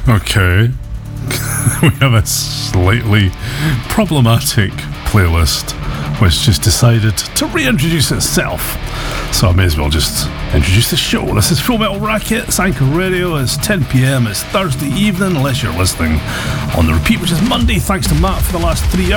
Okay. We have a slightly problematic playlist which just decided to reintroduce itself. So I may as well just introduce the show. This is Full Metal Racket, it's Anchor Radio. It's 10 p.m, it's Thursday evening, unless you're listening on the repeat, which is Monday. Thanks to Matt for the last 3 hours.